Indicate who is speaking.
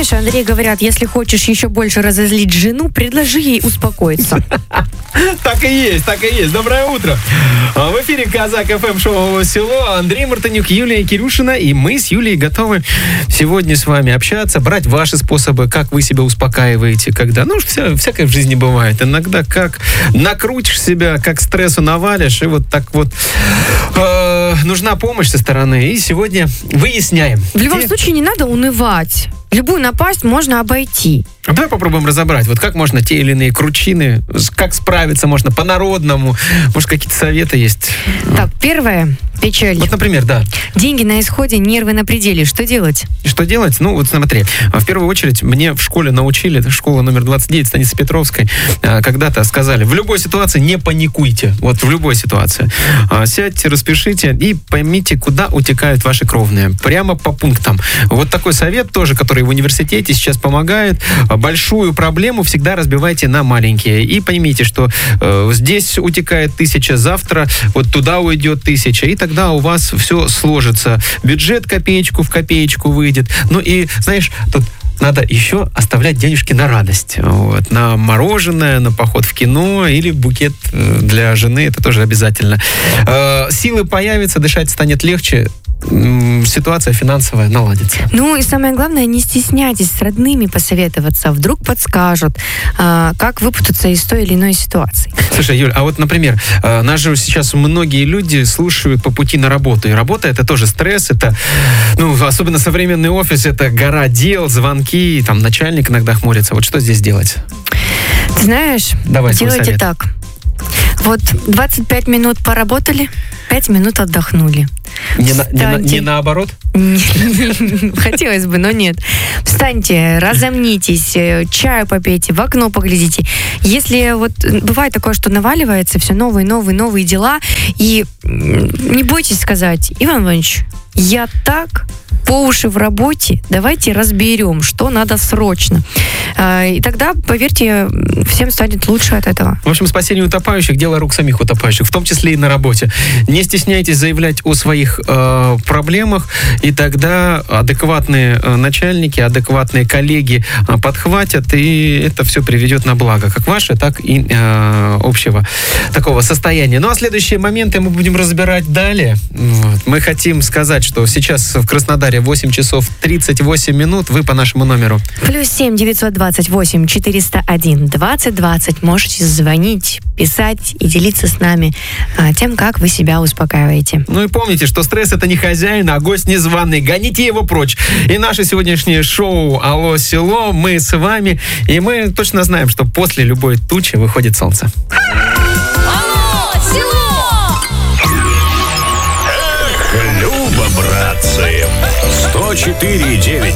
Speaker 1: знаешь, Андрей, говорят, если хочешь еще больше разозлить жену, предложи ей успокоиться.
Speaker 2: Так и есть, так и есть. Доброе утро. В эфире Казак ФМ шоу «Село». Андрей Мартынюк, Юлия Кирюшина. И мы с Юлией готовы сегодня с вами общаться, брать ваши способы, как вы себя успокаиваете, когда, всякое в жизни бывает. Иногда как накрутишь себя, как стрессу навалишь, и вот так вот нужна помощь со стороны. И сегодня выясняем.
Speaker 1: В любом случае не надо унывать. Любую напасть можно обойти.
Speaker 2: Давай попробуем разобрать, вот как можно те или иные кручины, как справиться можно по-народному. Может, какие-то советы есть?
Speaker 1: Так, первое, печаль.
Speaker 2: Вот, например, да.
Speaker 1: Деньги на исходе, нервы на пределе. Что делать?
Speaker 2: Что делать? Ну, вот смотри, в первую очередь мне в школе научили, это школа номер 29 станицы Петровской, когда-то сказали, в любой ситуации не паникуйте. Вот в любой ситуации. Сядьте, распишите и поймите, куда утекают ваши кровные. Прямо по пунктам. Вот такой совет тоже, который в университете сейчас помогает. Большую проблему всегда разбивайте на маленькие. И поймите, что здесь утекает 1000, завтра вот туда уйдет 1000, и тогда у вас все сложится. Бюджет копеечку в копеечку выйдет. Ну и, знаешь, тут надо еще оставлять денежки на радость. Вот, на мороженое, на поход в кино или букет для жены. Это тоже обязательно. Силы появятся, дышать станет легче. Ситуация финансовая наладится.
Speaker 1: Ну и самое главное, не стесняйтесь с родными посоветоваться. Вдруг подскажут, как выпутаться из той или иной ситуации.
Speaker 2: Слушай, Юль, а вот, например, нас же сейчас многие люди слушают по пути на работу. И работа — это тоже стресс, это, особенно современный офис, это гора дел, звонки, там начальник иногда хмурится. Вот что здесь делать?
Speaker 1: Ты знаешь, делайте так. Вот 25 минут поработали, 5 минут отдохнули.
Speaker 2: Не наоборот?
Speaker 1: Хотелось бы, но нет. Встаньте, разомнитесь, чаю попейте, в окно поглядите. Если вот бывает такое, что наваливается все новые дела, и не бойтесь сказать: Иван Иванович, я так по уши в работе, давайте разберем, что надо срочно. И тогда, поверьте, всем станет лучше от этого.
Speaker 2: В общем, спасение утопающих — дело рук самих утопающих, в том числе и на работе. Не стесняйтесь заявлять о своих проблемах, и тогда адекватные начальники, адекватные коллеги подхватят, и это все приведет на благо, как ваше, так и общего такого состояния. Ну, а следующие моменты мы будем разбирать далее. Вот. Мы хотим сказать, что сейчас в Краснодаре 8 часов 38 минут. Вы по нашему номеру.
Speaker 1: +7 928 401 20 20. Можете звонить, писать и делиться с нами тем, как вы себя успокаиваете.
Speaker 2: Ну и помните, что стресс — это не хозяин, а гость незваный. Гоните его прочь. И наше сегодняшнее шоу «Алло, село». Мы с вами. И мы точно знаем, что после любой тучи выходит солнце.
Speaker 3: Алло, село!
Speaker 4: Эх, Люба, братцы. 104,9